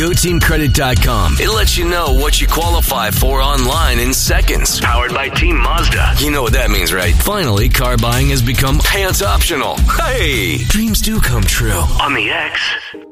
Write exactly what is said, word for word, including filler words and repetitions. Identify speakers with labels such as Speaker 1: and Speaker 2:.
Speaker 1: go team credit dot com. It lets you know what you qualify for online in seconds. Powered by Team Mazda. You know what that means, right? Finally, car buying has become pants optional. Hey, dreams do come true on the X.